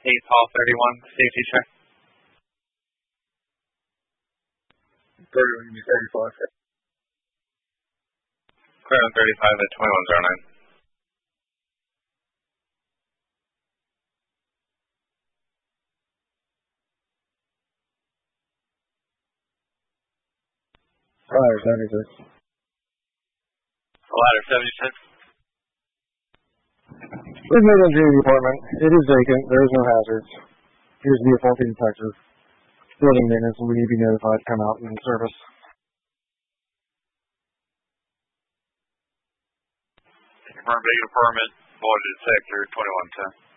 8 Paul 31, safety check. 31, give me 35. Clear on 35 at 2109. Ladder 76. Ladder 76. We've made entry to the apartment. It is vacant. There is no hazards. Appears to be a faulty detector. Building maintenance, and we need to be notified to come out and service. Confirm vacant apartment, faulty detector, 2110.